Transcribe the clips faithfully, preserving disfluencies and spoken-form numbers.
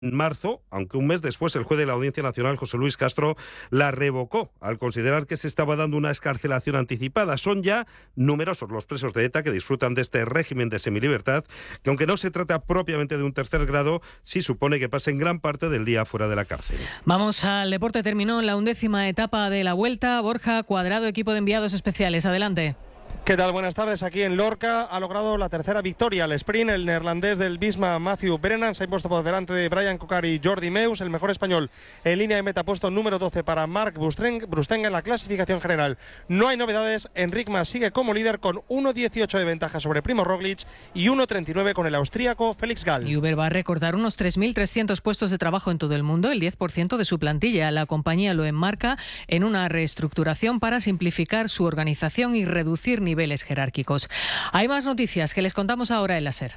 En marzo, aunque un mes después el juez de la Audiencia Nacional, José Luis Castro, la revocó al considerar que se estaba dando una excarcelación anticipada. Son ya numerosos los presos de ETA que disfrutan de este régimen de semilibertad, que aunque no se trata propiamente de un tercer grado, sí supone que pasen gran parte del día fuera de la cárcel. Vamos al deporte. Terminó la undécima etapa de la Vuelta. Borja Cuadrado, equipo de enviados especiales. Adelante. ¿Qué tal? Buenas tardes. Aquí en Lorca ha logrado la tercera victoria al sprint el neerlandés del Visma Matthew Brennan. Se ha impuesto por delante de Brian Cocar y Jordi Meus. El mejor español en línea de meta, puesto número doce para Marc Brustenga en la clasificación general. No hay novedades. Enric Mas sigue como líder con uno dieciocho de ventaja sobre Primo Roglic y uno treinta y nueve con el austríaco Felix Gall. Y Uber va a recortar unos tres mil trescientos puestos de trabajo en todo el mundo, el diez por ciento de su plantilla. La compañía lo enmarca en una reestructuración para simplificar su organización y reducir niveles jerárquicos. Hay más noticias que les contamos ahora en la SER.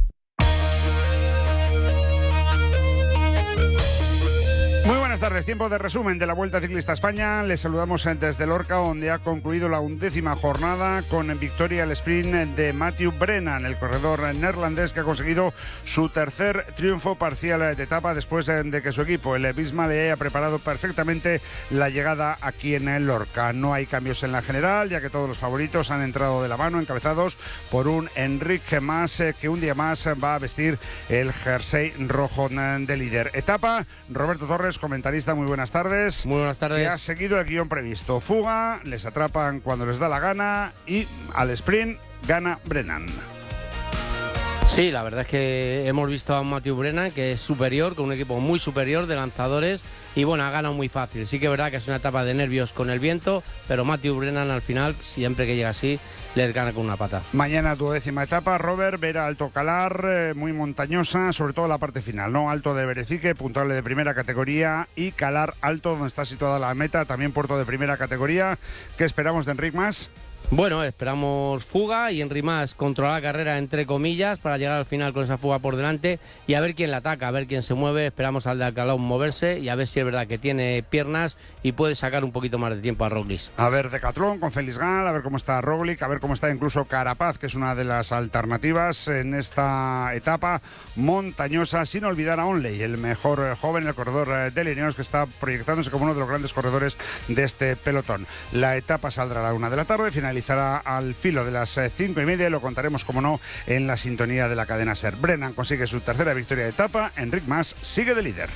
Muy buenas tardes, tiempo de resumen de la Vuelta Ciclista a España. Les saludamos desde Lorca, donde ha concluido la undécima jornada con victoria al sprint de Matthew Brennan, el corredor neerlandés que ha conseguido su tercer triunfo parcial de etapa después de que su equipo, el Visma, le haya preparado perfectamente la llegada aquí en Lorca. No hay cambios en la general, ya que todos los favoritos han entrado de la mano, encabezados por un Enric Mas, que un día más va a vestir el jersey rojo de líder. Etapa, Roberto Torres, comentarista, muy buenas tardes. Muy buenas tardes. Que ha seguido el guión previsto. Fuga, les atrapan cuando les da la gana y al sprint gana Brennan. Sí, la verdad es que hemos visto a Matthew Brennan, que es superior, con un equipo muy superior de lanzadores, y bueno, ha ganado muy fácil. Sí que es verdad que es una etapa de nervios con el viento, pero Matthew Brennan al final, siempre que llega así, les gana con una pata. Mañana tu décima etapa, Robert, Vera Alto Calar, eh, muy montañosa, sobre todo la parte final, ¿no? Alto de Berecique, puntuable de primera categoría, y Calar Alto, donde está situada la meta, también puerto de primera categoría. ¿Qué esperamos de Enric Mas? Bueno, esperamos fuga y Enric Mas controlar la carrera entre comillas para llegar al final con esa fuga por delante y a ver quién la ataca, a ver quién se mueve. Esperamos al de Alcalá moverse y a ver si es verdad que tiene piernas y puede sacar un poquito más de tiempo a Roglic. A ver Decathlon con Felix Gall, a ver cómo está Roglic, a ver cómo está incluso Carapaz, que es una de las alternativas en esta etapa montañosa, sin olvidar a Onley, el mejor joven, el corredor de Ineos, que está proyectándose como uno de los grandes corredores de este pelotón. La etapa saldrá a la una de la tarde, final finalizará al filo de las cinco y media y lo contaremos, como no, en la sintonía de la cadena SER. Brennan consigue su tercera victoria de etapa, Enric Mas sigue de líder.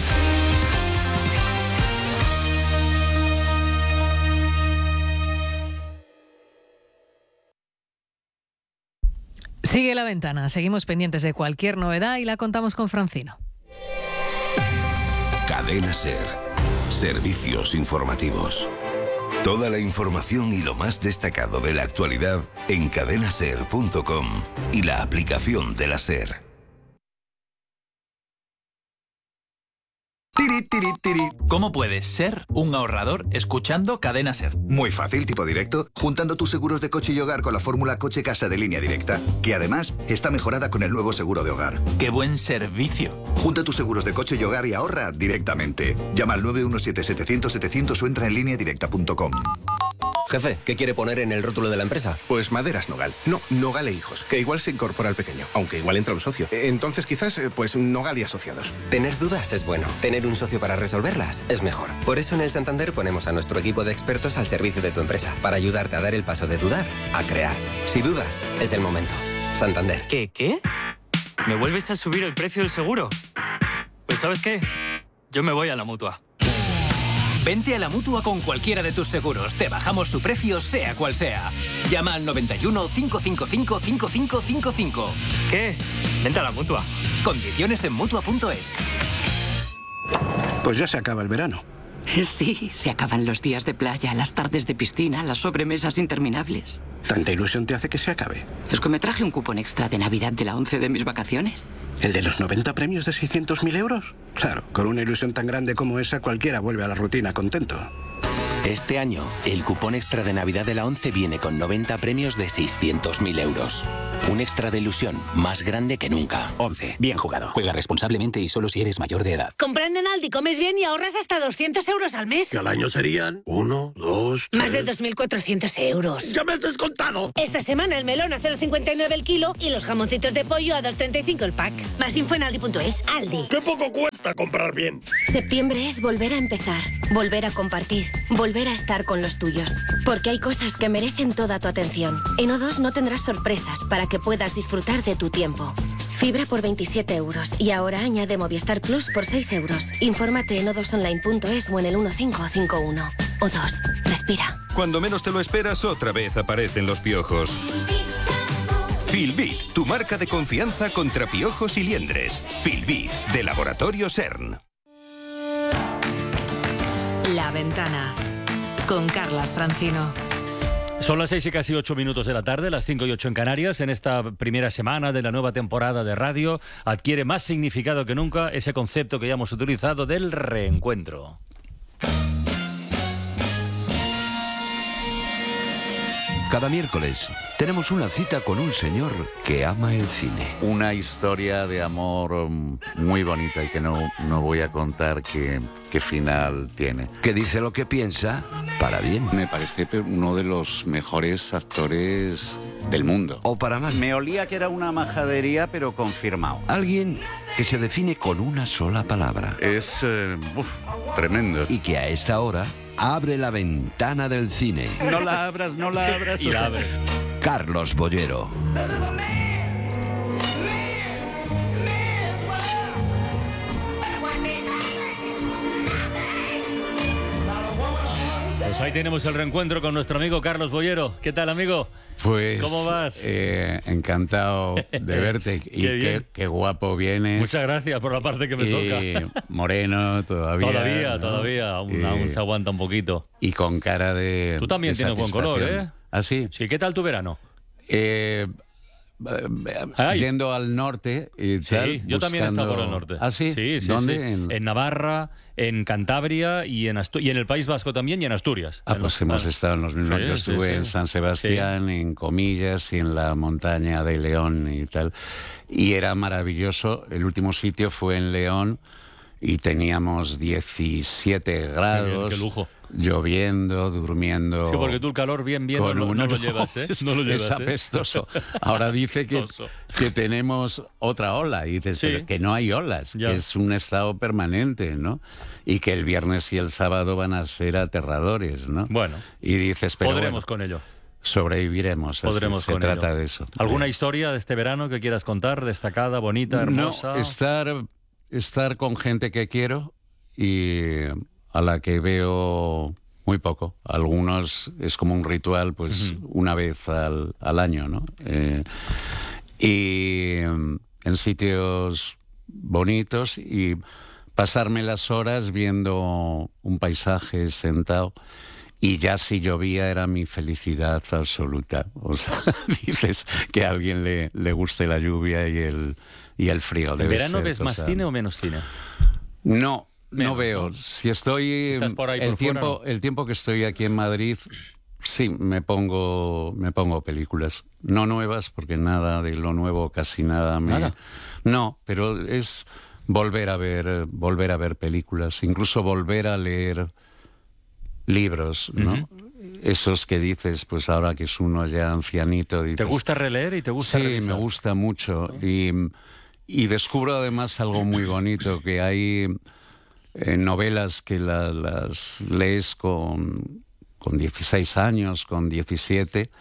Sigue la ventana, seguimos pendientes de cualquier novedad y la contamos con Francino. Cadena SER, servicios informativos. Toda la información y lo más destacado de la actualidad en cadena ser punto com y la aplicación de la SER. Tiri, tiri, tiri. ¿Cómo puedes ser un ahorrador escuchando Cadena SER? Muy fácil, tipo directo, juntando tus seguros de coche y hogar con la fórmula coche-casa de Línea Directa, que además está mejorada con el nuevo seguro de hogar. ¡Qué buen servicio! Junta tus seguros de coche y hogar y ahorra directamente. Llama al nueve uno siete, setecientos, setecientos o entra en línea directa punto com. Jefe, ¿qué quiere poner en el rótulo de la empresa? Pues Maderas Nogal. No, Nogal e Hijos, que igual se incorpora al pequeño, aunque igual entra un socio. Entonces quizás, pues Nogal y Asociados. Tener dudas es bueno. Tener un socio para resolverlas es mejor. Por eso en el Santander ponemos a nuestro equipo de expertos al servicio de tu empresa, para ayudarte a dar el paso de dudar a crear. Si dudas, es el momento. Santander. ¿Qué, qué? ¿Me vuelves a subir el precio del seguro? Pues ¿sabes qué? Yo me voy a la Mutua. Vente a la Mutua con cualquiera de tus seguros. Te bajamos su precio, sea cual sea. Llama al noventa y uno, cinco cinco cinco, cinco cinco cinco cinco. ¿Qué? Vente a la Mutua. Condiciones en Mutua punto es. Pues ya se acaba el verano. Sí, se acaban los días de playa, las tardes de piscina, las sobremesas interminables. ¿Tanta ilusión te hace que se acabe? Es que me traje un cupón extra de Navidad de la once de mis vacaciones. ¿El de los noventa premios de seiscientos mil euros? Claro, con una ilusión tan grande como esa, cualquiera vuelve a la rutina contento. Este año, el cupón extra de Navidad de la once viene con noventa premios de seiscientos mil euros. Un extra de ilusión más grande que nunca. once. Bien jugado. Juega responsablemente y solo si eres mayor de edad. Comprando en Aldi comes bien y ahorras hasta doscientos euros al mes. Que al año serían uno, dos, tres... Más de dos mil cuatrocientos euros. ¡Ya me has descontado! Esta semana el melón a cero coma cincuenta y nueve el kilo y los jamoncitos de pollo a dos coma treinta y cinco el pack. Más info en aldi punto es. Aldi. ¡Qué poco cuesta comprar bien! Septiembre es volver a empezar, volver a compartir, volver a estar con los tuyos. Porque hay cosas que merecen toda tu atención. En O dos no tendrás sorpresas para que puedas disfrutar de tu tiempo. Fibra por veintisiete euros y ahora añade Movistar Plus por seis euros. Infórmate en o dos online punto es o en el uno cinco cinco uno. O dos. Respira. Cuando menos te lo esperas, otra vez aparecen los piojos. Filbit, tu marca de confianza contra piojos y liendres. Filbit, de Laboratorio CERN. La Ventana, con Carlas Francino. Son las seis y casi ocho minutos de la tarde, las cinco y ocho en Canarias. En esta primera semana de la nueva temporada de radio adquiere más significado que nunca ese concepto que ya hemos utilizado del reencuentro. Cada miércoles tenemos una cita con un señor que ama el cine. Una historia de amor muy bonita y que no, no voy a contar qué, qué final tiene. Que dice lo que piensa para bien. Me parece uno de los mejores actores del mundo. O para mal. Me olía que era una majadería, pero confirmado. Alguien que se define con una sola palabra. Es eh, uf, tremendo. Y que a esta hora abre la ventana del cine. No la abras, no la abras. Y la abre. Carlos Bollero. Pues ahí tenemos el reencuentro con nuestro amigo Carlos Bollero. ¿Qué tal, amigo? Pues, ¿cómo vas? Eh, encantado de verte. Y qué, qué, qué guapo vienes. Muchas gracias por la parte que me y toca. Moreno todavía. Todavía, ¿no? todavía. Aún, y, aún se aguanta un poquito. Y con cara de Tú también de tienes buen color, ¿eh? ¿Ah, sí? Sí, ¿qué tal tu verano? Eh... Ay. Yendo al norte y sí, tal, yo buscando... también he estado por el norte. ¿Ah, sí? Sí, sí, ¿Dónde? Sí. En... en Navarra, en Cantabria y en, Astu y en el País Vasco también y en Asturias. Ah, en pues los... hemos estado en los mismos. Sí, yo estuve sí, sí. en San Sebastián, sí. en Comillas y en la montaña de León y tal. Y era maravilloso. El último sitio fue en León y teníamos diecisiete grados. Qué, qué lujo. Lloviendo, durmiendo. Sí, porque tú el calor bien, bien no, no, no lo llevas, ¿eh? No lo llevas, es apestoso. ¿eh? Ahora dice que, que tenemos otra ola. Y dices, sí. pero que no hay olas, ya. que es un estado permanente, ¿no? Y que el viernes y el sábado van a ser aterradores, ¿no? Bueno. Y dices, pero podremos bueno, con ello. Sobreviviremos. Podremos así, con se trata ello. de eso. ¿Alguna historia de este verano que quieras contar? Destacada, bonita, hermosa. No, estar, estar con gente que quiero y a la que veo muy poco. Algunos es como un ritual, pues uh-huh. una vez al, al año, ¿no? Eh, y en sitios bonitos y pasarme las horas viendo un paisaje sentado. Y ya si llovía era mi felicidad absoluta. O sea, dices que a alguien le, le guste la lluvia y el, y el frío. ¿En verano ves más cine o menos cine? No, menos, no veo. ¿no? Si estoy... Si estás por ahí el, por tiempo, fuera, ¿no? el tiempo que estoy aquí en Madrid, sí, me pongo, me pongo películas. No nuevas, porque nada de lo nuevo, casi nada me... ¿Nada? No, pero es volver a ver, volver a ver películas, incluso volver a leer... libros, ¿no? Uh-huh. Esos que dices, pues ahora que es uno ya ancianito... Dices, ¿te gusta releer y te gusta Sí, revisar? me gusta mucho. Y, y descubro además algo muy bonito, que hay eh, novelas que la, las lees con, con dieciséis años, con diecisiete,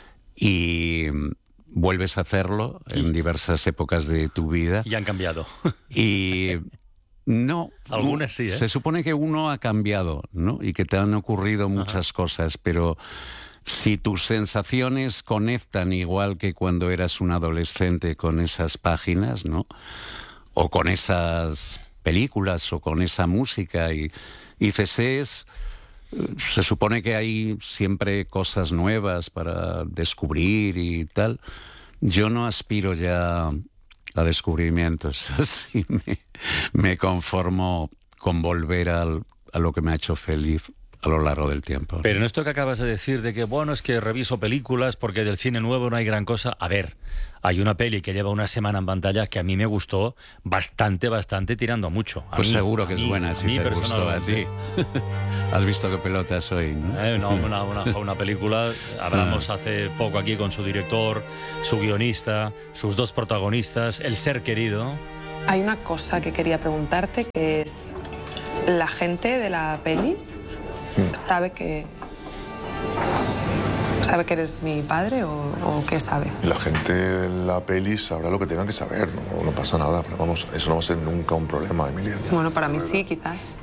y vuelves a hacerlo en diversas épocas de tu vida. Y han cambiado. Y... No, algunas sí, ¿eh? Se supone que uno ha cambiado, ¿no? Y que te han ocurrido muchas Ajá. cosas, pero si tus sensaciones conectan igual que cuando eras un adolescente con esas páginas, ¿no? O con esas películas o con esa música y, y dices, es, se supone que hay siempre cosas nuevas para descubrir y tal. Yo no aspiro ya a descubrimientos, así me, me conformo con volver al, a lo que me ha hecho feliz a lo largo del tiempo. Pero en esto que acabas de decir de que, bueno, es que reviso películas porque del cine nuevo no hay gran cosa. A ver, hay una peli que lleva una semana en pantalla que a mí me gustó bastante, bastante, tirando mucho. A pues mí, seguro que a es mí, buena, a si mí te gustó a ti. Has visto qué pelota soy, ¿no? Eh, no, una, una, una película, hablamos hace poco aquí con su director, su guionista, sus dos protagonistas, El ser querido. Hay una cosa que quería preguntarte, que es, ¿la gente de la peli sabe que sabe que eres mi padre o, o qué sabe? La gente de la peli sabrá lo que tengan que saber, no, no pasa nada, pero vamos, eso no va a ser nunca un problema, Emilia. Bueno, para mí sí, quizás.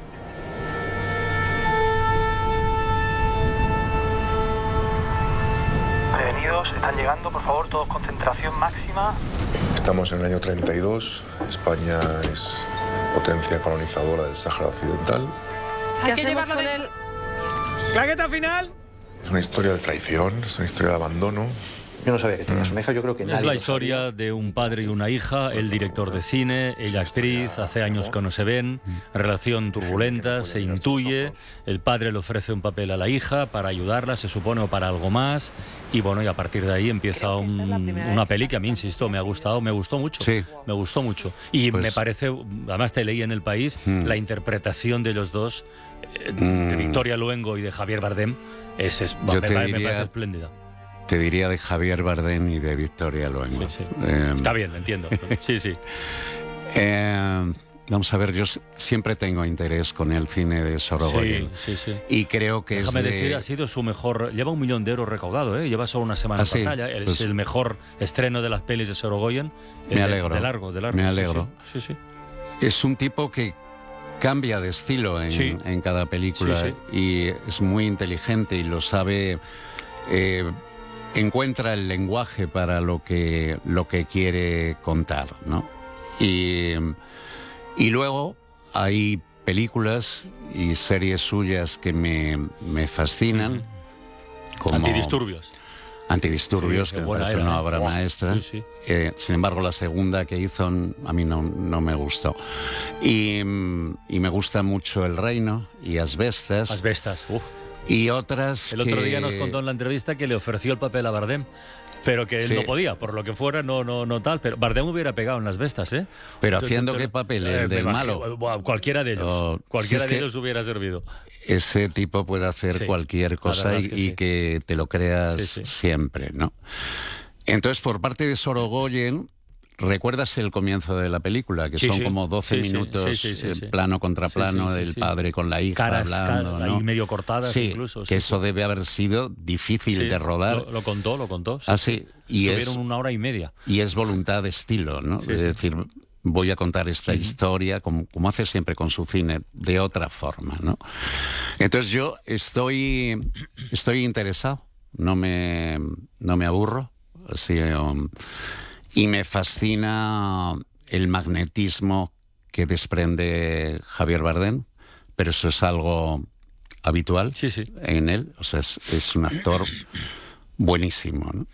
Prevenidos, están llegando, por favor, todos concentración máxima. Estamos en el año treinta y dos, España es potencia colonizadora del Sáhara Occidental. ¿Qué hacemos con él? ¡Claqueta final! Es una historia de traición, es una historia de abandono. Yo no sabía que tenías una hija, yo creo que nadie. Es la historia de un padre y una hija, el director de cine, ella actriz, hace años que no se ven, relación turbulenta, se intuye, el padre le ofrece un papel a la hija para ayudarla, se supone, o para algo más, y bueno, y a partir de ahí empieza un, una peli que a mí, insisto, me ha gustado, me gustó mucho, sí. me gustó mucho. Y pues, me parece, además te leí en El País, hmm. la interpretación de los dos, eh, de hmm. Victoria Luengo y de Javier Bardem, es, es, me, te me, diría... me parece espléndida. Te diría de Javier Bardem y de Victoria Luengo. Sí, sí. Eh, Está bien, entiendo. Sí, sí. Eh, vamos a ver, yo siempre tengo interés con el cine de Sorogoyen. Sí, sí, sí. Y creo que Déjame es de... decir, ha sido su mejor... Lleva un millón de euros recaudado, ¿eh? Lleva solo una semana ¿Ah, en sí? pantalla. Es pues, el mejor estreno de las pelis de Sorogoyen. Me alegro. De, de largo, de largo. Me alegro. Sí, sí. sí, sí. Es un tipo que cambia de estilo en, sí. en cada película sí, sí. y es muy inteligente y lo sabe... Eh, encuentra el lenguaje para lo que, lo que quiere contar, ¿no? Y, y luego hay películas y series suyas que me, me fascinan. Mm-hmm. Como Antidisturbios. Antidisturbios, sí, que me parece era, una ¿eh? obra oh, maestra. Sí, sí. Eh, sin embargo, la segunda que hizo a mí no, no me gustó. Y, y me gusta mucho El Reino y Asbestas. Asbestas, uff. Y otras El otro que... día nos contó en la entrevista que le ofreció el papel a Bardem, pero que él sí. no podía, por lo que fuera, no no no tal. Pero Bardem hubiera pegado en Las Bestas, ¿eh? Pero haciendo qué papel, el eh, del malo. Imagino, cualquiera de ellos, oh, cualquiera si de ellos hubiera servido. Ese tipo puede hacer sí, cualquier cosa y que, y sí. que te lo creas sí, sí. siempre, ¿no? Entonces, por parte de Sorogoyen, ¿recuerdas el comienzo de la película? Que sí, son sí. como doce sí, minutos, sí, sí, sí, sí. plano contra plano, sí, sí, sí, del sí. padre con la hija Caras, hablando, cara, ¿no? Ahí medio cortadas sí, incluso. que sí, eso sí. debe haber sido difícil sí, de rodar. Lo, lo contó, lo contó. Sí, ah, sí. Y Estuvieron es, una hora y media. Y es voluntad de estilo, ¿no? Sí, es sí. decir, voy a contar esta uh-huh. historia, como, como hace siempre con su cine, de otra forma, ¿no? Entonces yo estoy, estoy interesado, no me, no me aburro, así, um, y me fascina el magnetismo que desprende Javier Bardem, pero eso es algo habitual sí, sí. en él, o sea, es, es un actor buenísimo, ¿no?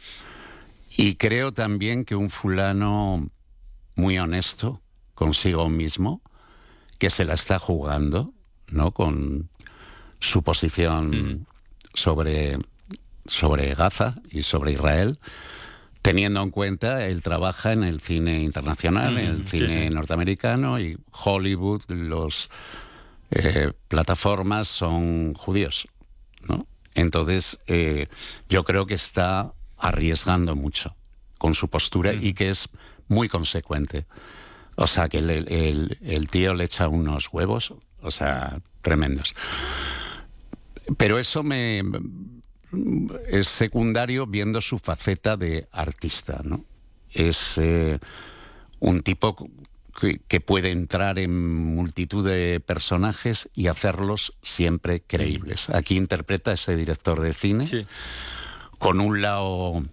Y creo también que un fulano muy honesto consigo mismo, que se la está jugando, ¿no? Con su posición mm. sobre, sobre Gaza y sobre Israel, teniendo en cuenta, él trabaja en el cine internacional, mm, en el cine sí, sí. norteamericano, y Hollywood, los eh, plataformas son judíos, ¿no? Entonces, eh, yo creo que está arriesgando mucho con su postura mm. y que es muy consecuente. O sea, que el, el, el tío le echa unos huevos, o sea, tremendos. Pero eso me... es secundario viendo su faceta de artista, ¿no? Es eh, un tipo que, que puede entrar en multitud de personajes y hacerlos siempre creíbles. Aquí interpreta a ese director de cine sí. con un lado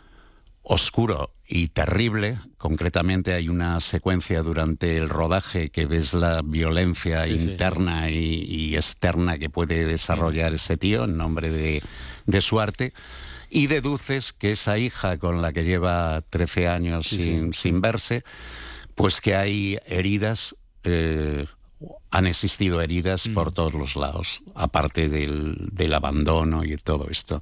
oscuro y terrible. Concretamente hay una secuencia durante el rodaje que ves la violencia sí, interna sí, sí. Y, y externa que puede desarrollar ese tío en nombre de, de su arte, y deduces que esa hija con la que lleva trece años sí, sin, sí. sin verse, pues que hay heridas eh, han existido heridas mm. por todos los lados, aparte del, del abandono y todo esto.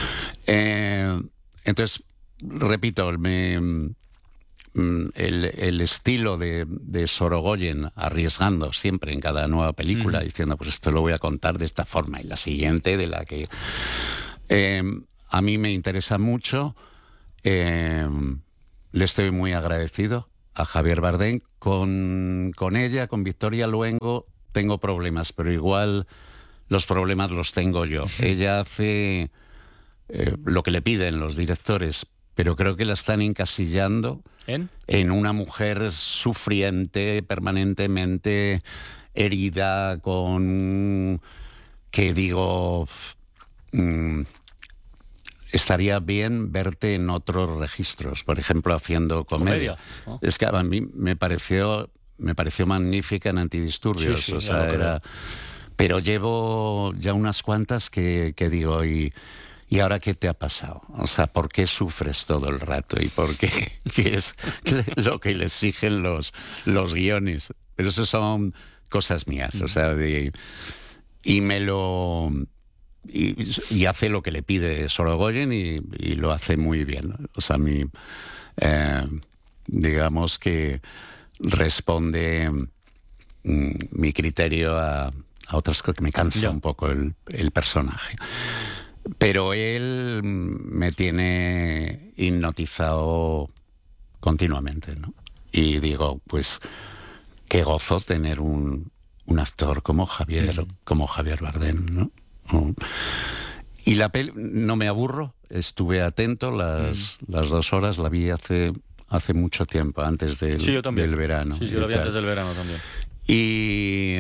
Eh, entonces, repito, me... El, el estilo de, de Sorogoyen, arriesgando siempre en cada nueva película, mm. diciendo, pues esto lo voy a contar de esta forma, y la siguiente de la que... Eh, a mí me interesa mucho, eh, le estoy muy agradecido a Javier Bardem. Con, con ella, con Victoria Luengo, tengo problemas, pero igual los problemas los tengo yo. Ella hace eh, lo que le piden los directores, pero creo que la están encasillando ¿En? en una mujer sufriente, permanentemente herida, con... que digo... Mmm, estaría bien verte en otros registros, por ejemplo, haciendo comedia. comedia ¿no? Es que a mí me pareció, me pareció magnífica en Antidisturbios, sí, sí, o sea, era... Pero llevo ya unas cuantas que, que digo, y... ¿Y ahora qué te ha pasado? O sea, ¿por qué sufres todo el rato? ¿Y por qué? ¿Qué es lo que le exigen los, los guiones? Pero eso son cosas mías, o sea, de, y me lo... Y, y hace lo que le pide Sorogoyen y, y lo hace muy bien. O sea, mi, eh, digamos que responde mm, mi criterio a, a otras cosas que me cansa ya. un poco el, el personaje. Pero él me tiene hipnotizado continuamente, ¿no? Y digo, pues, qué gozo tener un, un actor como Javier, mm. como Javier Bardem, ¿no? Mm. Y la peli, no me aburro, estuve atento las, mm. las dos horas, la vi hace, hace mucho tiempo, antes del, sí, yo también. del verano. Sí, yo la vi antes del verano también. Y...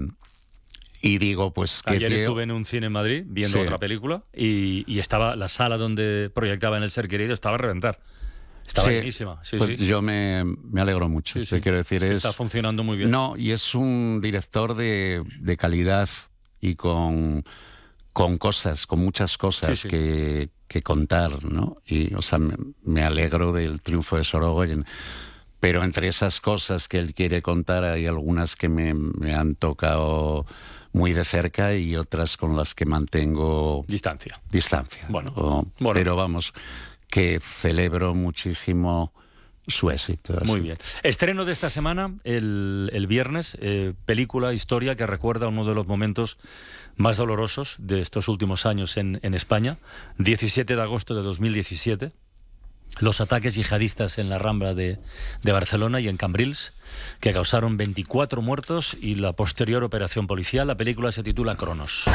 Y digo, pues que ayer tío... estuve en un cine en Madrid viendo sí. otra película y, y estaba la sala donde proyectaba en El Ser Querido estaba a reventar. Estaba sí, buenísima. Sí, pues sí. Yo me, me alegro mucho. Sí, sí. Te quiero decir, es que es... está funcionando muy bien. No, y es un director de, de calidad y con, con cosas, con muchas cosas sí, sí. Que, que contar, ¿no? Y, o sea, me, me alegro del triunfo de Sorogoyen. Pero entre esas cosas que él quiere contar hay algunas que me, me han tocado muy de cerca y otras con las que mantengo... Distancia. Distancia. Bueno, o, bueno. Pero vamos, que celebro muchísimo su éxito. Así. Muy bien. Estreno de esta semana, el, el viernes, eh, película, historia que recuerda uno de los momentos más dolorosos de estos últimos años en, en España. diecisiete de agosto de dos mil diecisiete. Los ataques yihadistas en la Rambla de, de Barcelona y en Cambrils, que causaron veinticuatro muertos, y la posterior operación policial. La película se titula Cronos.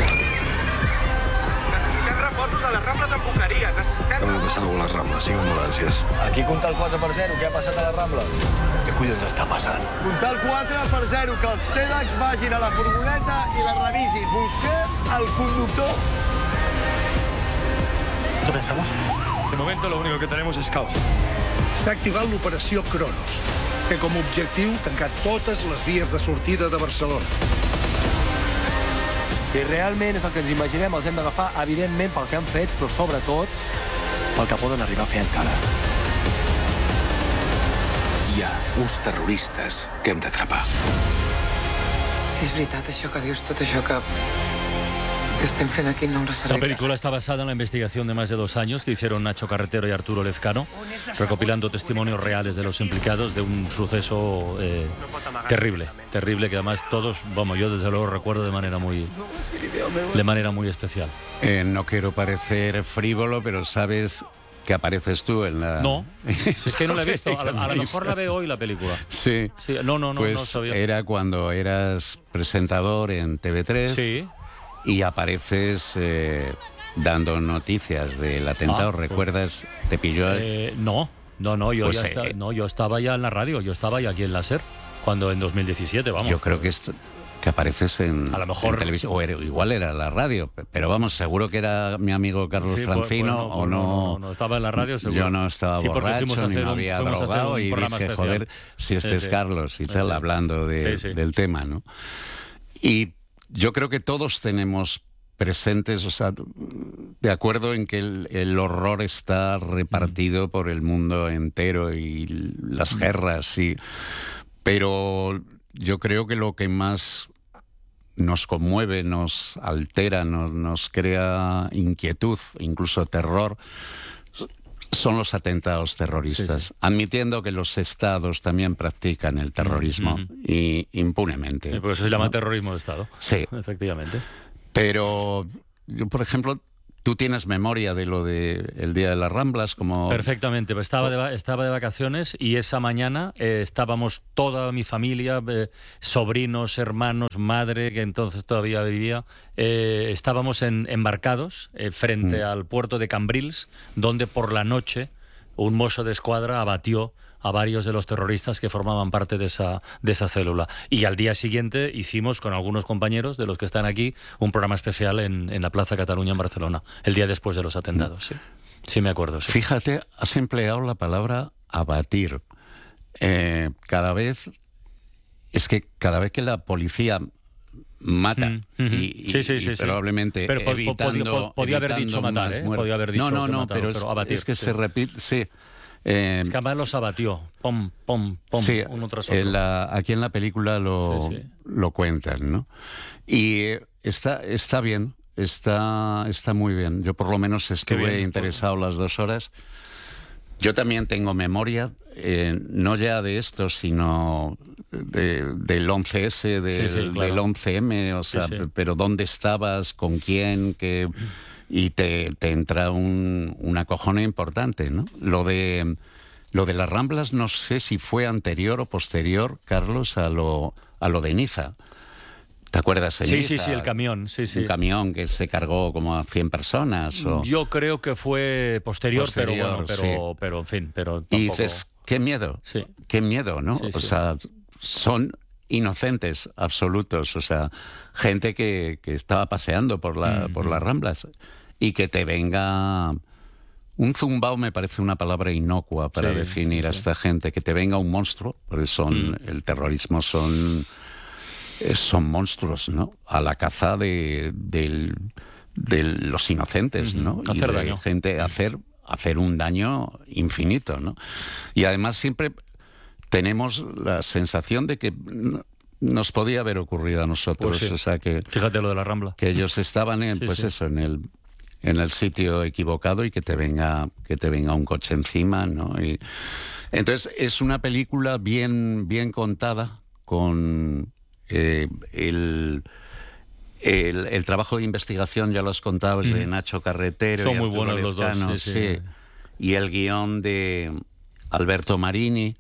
Necessitem reforços a les Rambles amb Boqueria. Necessitem... Hem de passar a les Rambles, cinc ambulàncies. Aquí compta el quatre per zero, què ha passat a les Rambles? Què collons està passant? Compta el quatre per zero, que els TEDx vagin a la furgoneta i la revisin. Busquem el conductor. ¿Qué pensamos? De momento lo único que tenemos es caos. S'ha activat l'operació Cronos. Té com a objectiu tancar totes les vies de sortida de Barcelona. Si realment és el que ens imaginem, els hem d'agafar, evidentment, pel que han fet, però sobretot pel que poden arribar a fer encara. Hi ha uns terroristes que hem d'atrapar. Si és veritat això que dius, tot això que... que estem fent aquí no La película está basada en la investigación de más de dos años que hicieron Nacho Carretero y Arturo Lezcano, recopilando testimonios reales de los implicados de un suceso eh, terrible, terrible que además todos, vamos, yo desde luego recuerdo de manera muy, de manera muy especial. Eh, no quiero parecer frívolo, pero sabes que apareces tú en la... No, es que no la he visto. A, a lo mejor la veo hoy la película. Sí. sí no, no, no, pues no sabía. Era cuando eras presentador en T V tres. Sí. Y apareces eh, dando noticias del atentado. Ah, ¿recuerdas? Pues, ¿Te pilló? Eh, no, no, no yo, pues, ya eh, está, no, yo estaba ya en la radio, yo estaba ya aquí en la SER, cuando en dos mil diecisiete, vamos. Yo creo que, es, que apareces en, a lo mejor, en televisión, o era, igual era la radio, pero vamos, seguro que era mi amigo Carlos sí, Francino, pues, pues, o no, no, no, no, estaba en la radio, seguro. Yo no estaba sí, borracho, ni me había drogado, y dije, especial. joder, si este sí, es sí. Carlos, y tal, sí, hablando de, sí, sí. del tema, ¿no? Y yo creo que todos tenemos presentes, o sea, de acuerdo en que el, el horror está repartido mm. por el mundo entero y las guerras, y, pero yo creo que lo que más nos conmueve, nos altera, nos, nos crea inquietud, incluso terror, son los atentados terroristas, sí, sí. admitiendo que los estados también practican el terrorismo mm-hmm. y impunemente. Y por eso se llama ¿no? terrorismo de Estado. Sí. Efectivamente. Pero yo, por ejemplo, tú tienes memoria de lo de el Día de las Ramblas, como... Perfectamente, pues estaba, de, estaba de vacaciones y esa mañana eh, estábamos toda mi familia, eh, sobrinos, hermanos, madre, que entonces todavía vivía, eh, estábamos en, embarcados eh, frente mm. al puerto de Cambrils, donde por la noche un mozo de escuadra abatió a varios de los terroristas que formaban parte de esa, de esa célula. Y al día siguiente hicimos con algunos compañeros de los que están aquí un programa especial en, en la Plaza Cataluña en Barcelona, el día después de los atentados. Sí, sí me acuerdo. Sí. Fíjate, has empleado la palabra abatir. Eh, cada vez, es que cada vez que la policía mata mm, mm, y, y, sí, sí, sí, y probablemente pero po, evitando, podía, podía haber dicho matar, ¿eh? Podía haber dicho no, no, no, matar, pero, pero es, abatir, es que sí. se repite, sí. Eh, es que además los abatió, pom, pom, pom, sí, uno tras otro. En la, aquí en la película lo, sí, sí. lo cuentan, ¿no? Y está, está bien, está, está muy bien. Yo por lo menos estuve bien, interesado por... las dos horas. Yo también tengo memoria, eh, no ya de esto, sino de, del once ese, del, sí, sí, claro. del once eme, o sea, sí, sí. pero ¿dónde estabas? ¿Con quién? ¿Qué...? Y te, te entra un, un acojone importante, ¿no? Lo de, lo de las Ramblas no sé si fue anterior o posterior, Carlos, a lo, a lo de Niza. ¿Te acuerdas? Sí, Niza? sí, sí, el camión. Sí, sí. Un camión que se cargó como a cien personas. O... Yo creo que fue posterior, posterior pero bueno, pero, sí. pero en fin, pero tampoco... Y dices, qué miedo, sí. qué miedo, ¿no? Sí, o sí. sea, son... inocentes absolutos, o sea, gente que, que estaba paseando por, la, mm-hmm. por las Ramblas y que te venga un zumbao, me parece una palabra inocua para sí, definir sí. a esta gente, que te venga un monstruo, porque son, mm. el terrorismo son, son monstruos, ¿no? A la caza de, de, de los inocentes, mm-hmm. ¿no? Hacer y de daño. Gente, hacer, hacer un daño infinito, ¿no? Y además siempre... tenemos la sensación de que nos podía haber ocurrido a nosotros, pues sí. o sea que fíjate lo de la Rambla, que ellos estaban en sí, pues sí. eso en el en el sitio equivocado y que te venga que te venga un coche encima, ¿no? Y entonces es una película bien bien contada con eh, el El, el trabajo de investigación, ya lo has contado, es de Nacho Carretero. Son y muy Arturo buenos Lezcano, los dos. Sí, sí. Sí. Y el guión de Alberto Marini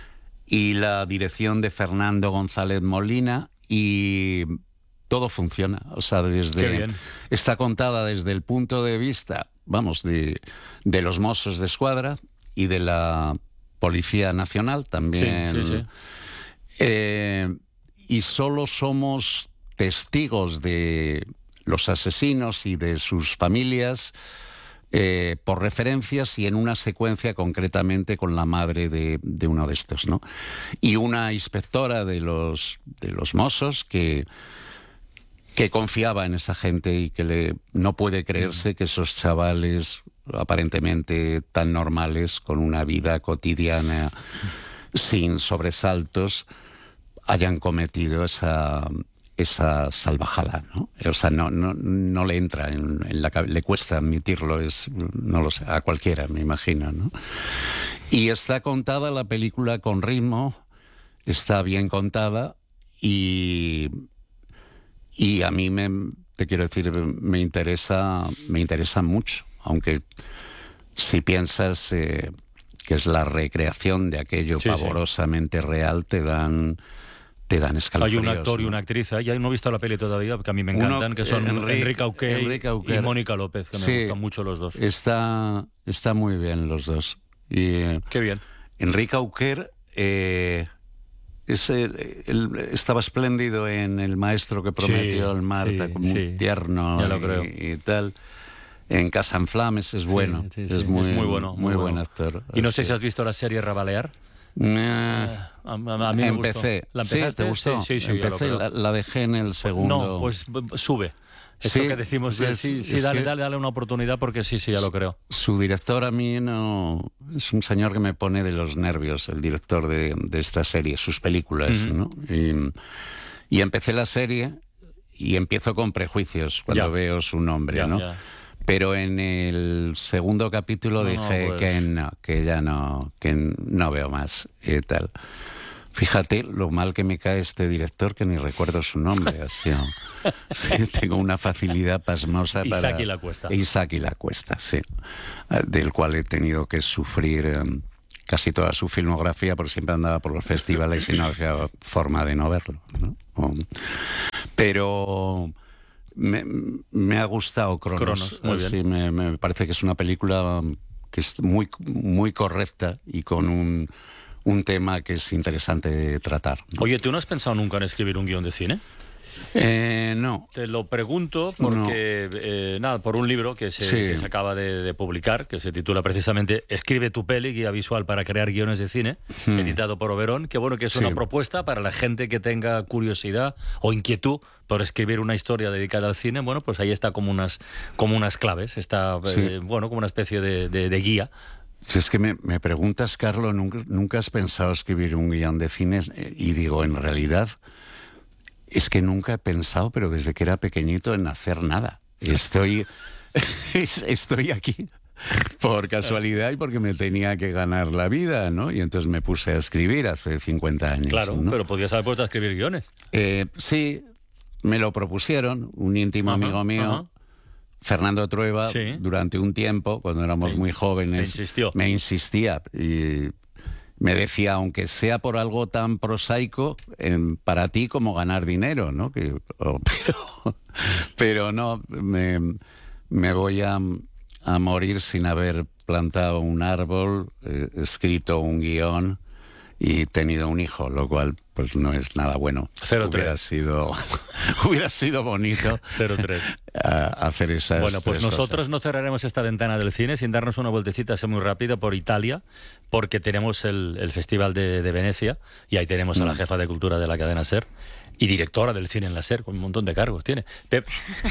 y la dirección de Fernando González Molina, y todo funciona. O sea, desde está contada desde el punto de vista, vamos, de, de los Mossos de Escuadra y de la Policía Nacional también. Sí, sí, sí. Eh, y solo somos testigos de los asesinos y de sus familias eh, por referencias y en una secuencia concretamente con la madre de, de uno de estos, ¿no? Y una inspectora de los, de los Mossos que, que confiaba en esa gente y que le, no puede creerse que esos chavales aparentemente tan normales, con una vida cotidiana sin sobresaltos, hayan cometido esa... esa salvajada, ¿no? O sea, no, no, no le entra en, en la cabeza, le cuesta admitirlo, es, no lo sé, a cualquiera, me imagino, ¿no? Y está contada la película con ritmo, está bien contada y, y a mí me, te quiero decir, me interesa, me interesa mucho, aunque si piensas eh, que es la recreación de aquello sí, pavorosamente sí. real, te dan... te dan escalofríos. Hay un actor ¿no? y una actriz, ya no he visto la peli todavía, que a mí me encantan, Uno, que son Enrique, Enrique Auquer y, y Mónica López, que sí, me gustan mucho los dos. Está, está muy bien los dos. Y, Qué bien. Enrique Auquer eh, es el, el, estaba espléndido en El maestro que prometió, sí, el Marta, sí, como sí. muy tierno ya lo y, creo. y tal. En Casa en Flames es bueno, sí, sí, sí. es, muy, es muy bueno, muy, muy bueno. buen actor. Y no así. sé si has visto la serie Rabalear. Eh, a, a mí me empecé. gustó. ¿La sí, empezaste? ¿te gustó? Sí, sí, sí, empecé, yo lo la, la dejé en el segundo. No, pues sube. Eso sí, que decimos, sí, pues, sí, sí dale, dale, dale una oportunidad porque sí, sí, ya lo creo. Su director a mí no... Es un señor que me pone de los nervios, el director de, de esta serie, sus películas, uh-huh. ¿no? Y, y empecé la serie y empiezo con prejuicios cuando ya. veo su nombre, ya, ¿no? Ya. Pero en el segundo capítulo no, dije no, pues... que no, que ya no, que no veo más y tal. Fíjate lo mal que me cae este director que ni recuerdo su nombre. Así, ¿no? Sí, tengo una facilidad pasmosa para... Isaki Lacuesta. Isaki Lacuesta, sí. Del cual he tenido que sufrir um, casi toda su filmografía porque siempre andaba por los festivales y no había forma de no verlo, ¿no? Um, pero... Me, me ha gustado Cronos. Cronos muy bien. Sí, me, me parece que es una película que es muy, muy correcta y con un, un tema que es interesante de tratar, ¿no? Oye, ¿tú no has pensado nunca en escribir un guión de cine? Eh, no. Te lo pregunto porque, no. eh, nada, por un libro que se, sí. que se acaba de, de publicar, que se titula precisamente Escribe tu peli, guía visual para crear guiones de cine, hmm. editado por Oberón, que bueno, que es sí. una propuesta para la gente que tenga curiosidad o inquietud por escribir una historia dedicada al cine. Bueno, pues ahí está como unas, como unas claves, está, sí. eh, bueno, como una especie de, de, de guía. Si es que me, me preguntas, Carlos, ¿nunca, ¿nunca has pensado escribir un guión de cine? Y digo, en realidad... Es que nunca he pensado, pero desde que era pequeñito, en hacer nada. Estoy, estoy aquí por casualidad y porque me tenía que ganar la vida, ¿no? Y entonces me puse a escribir hace cincuenta años. Claro, ¿no? Pero podías haber puesto a escribir guiones. Eh, sí, me lo propusieron, un íntimo ajá, amigo mío, ajá. Fernando Trueba, sí. durante un tiempo, cuando éramos sí. muy jóvenes, insistió. me insistía y... Me decía, aunque sea por algo tan prosaico, eh, para ti como ganar dinero, ¿no? Que, oh, pero, pero no, me, me voy a, a morir sin haber plantado un árbol, eh, escrito un guión y tenido un hijo, lo cual pues no es nada bueno. cero tres. Hubiera sido, hubiera sido bonito cero tres. hacer esas Bueno, pues nosotros cosas. No cerraremos esta ventana del cine sin darnos una vueltecita así muy rápida por Italia, porque tenemos el, el Festival de, de Venecia y ahí tenemos a la jefa de cultura de la cadena SER y directora del cine en la SER, con un montón de cargos tiene. Pep...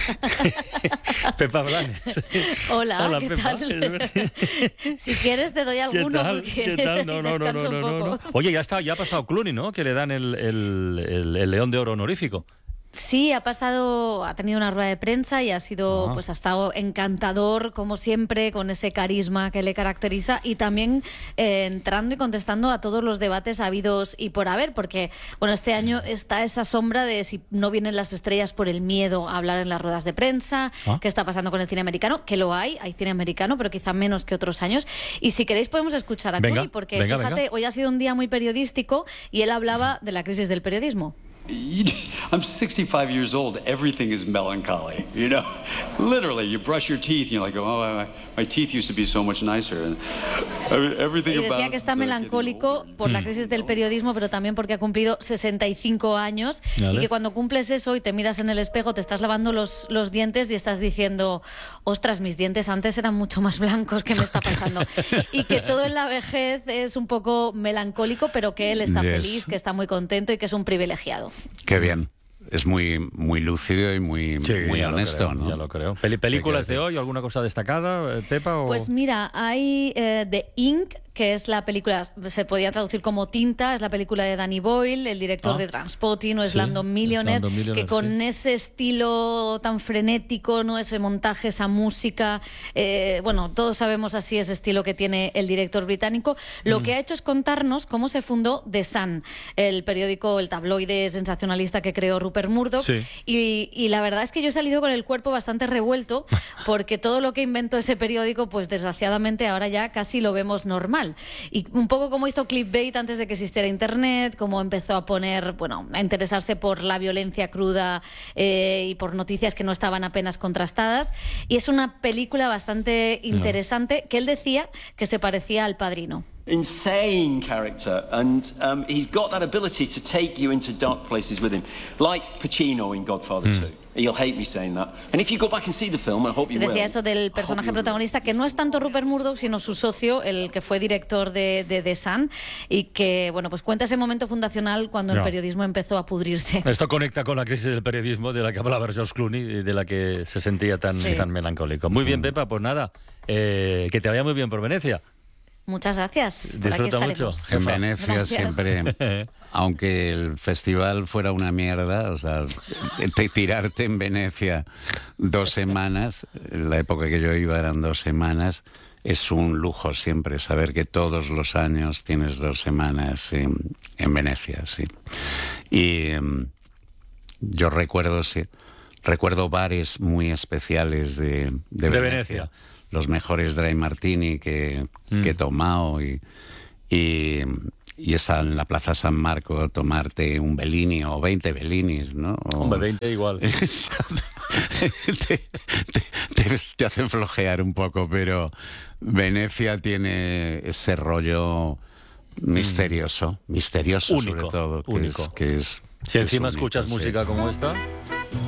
Pepa Blanes. Hola, Hola, ¿qué Pepa. tal? Si quieres te doy alguno. ¿Qué tal? Porque ¿Qué tal? No, no, no, no, no, no, no. Oye, ya está, ya ha pasado Clooney, ¿no? Que le dan el, el, el, el León de Oro honorífico. Sí, ha pasado, ha tenido una rueda de prensa y ha sido, ah. pues ha estado encantador, como siempre, con ese carisma que le caracteriza y también eh, entrando y contestando a todos los debates habidos y por haber, porque, bueno, este año está esa sombra de si no vienen las estrellas por el miedo a hablar en las ruedas de prensa, ah. qué está pasando con el cine americano, que lo hay, hay cine americano, pero quizá menos que otros años. Y si queréis podemos escuchar a Clooney, porque venga, fíjate, venga. hoy ha sido un día muy periodístico y él hablaba de la crisis del periodismo. I'm sixty-five years old. Everything is melancholy, you know. Literally, you brush your teeth, and you're like, oh, my, my teeth used to be so much nicer. And everything y decía about que está melancólico por la crisis del periodismo, pero también porque ha cumplido sesenta y cinco años vale. Y que cuando cumples eso y te miras en el espejo, te estás lavando los, los dientes y estás diciendo, ostras, mis dientes antes eran mucho más blancos, ¿qué me está pasando? Y que todo en la vejez es un poco melancólico, pero que él está yes. feliz, que está muy contento y que es un privilegiado. Qué bien. Es muy muy lúcido y muy, sí, muy ya honesto, lo creo, ¿no? Ya lo creo. Pel ¿Películas de hoy? ¿Alguna cosa destacada, Pepa? O... Pues mira, hay eh, The Ink, que es la película, se podía traducir como Tinta, es la película de Danny Boyle, el director ah, de Trainspotting, no es sí, Landon Millionaire, Landon Millionaire, que con sí. ese estilo tan frenético, no ese montaje, esa música, eh, bueno, todos sabemos así ese estilo que tiene el director británico. Lo mm. que ha hecho es contarnos cómo se fundó The Sun, el periódico, el tabloide sensacionalista que creó Rupert Murdoch, sí. y, y la verdad es que yo he salido con el cuerpo bastante revuelto, porque todo lo que inventó ese periódico, pues desgraciadamente ahora ya casi lo vemos normal. Y un poco como hizo Clickbait antes de que existiera Internet, como empezó a poner, bueno, a interesarse por la violencia cruda eh, y por noticias que no estaban apenas contrastadas. Y es una película bastante interesante no. que él decía que se parecía al Padrino. Insane character, and um, he's got that ability to take you into dark places with him, like Pacino in Godfather mm. two. you'll hate me saying that. And if you go back and see the film, I hope you will. Decía eso del personaje protagonista, que no es tanto Rupert Murdoch, sino su socio, el que fue director de, de The Sun, y que, bueno, pues cuenta ese momento fundacional cuando no. el periodismo empezó a pudrirse. Esto conecta con la crisis del periodismo de la que hablaba George Clooney y de la que se sentía tan, sí. tan melancólico. Muy bien, Pepa, pues nada, eh, que te vaya muy bien por Venecia. Muchas gracias. Por aquí Disfruta mucho. En Venecia gracias. Siempre, aunque el festival fuera una mierda, o sea, te, tirarte en Venecia dos semanas, en la época que yo iba eran dos semanas, es un lujo siempre saber que todos los años tienes dos semanas en, en Venecia, sí. Y um, yo recuerdo, sí, recuerdo bares muy especiales de, de, de Venecia. Venecia. Los mejores dry martini que, mm. que he tomado y, y, y esa en la Plaza San Marco tomarte un Bellini o veinte Bellinis, ¿no? O... Hombre, veinte igual. te, te, te, te hacen flojear un poco, pero Venecia tiene ese rollo misterioso, mm. misterioso único, sobre todo, que único. es... Que es si encima es único, escuchas sí. música como esta...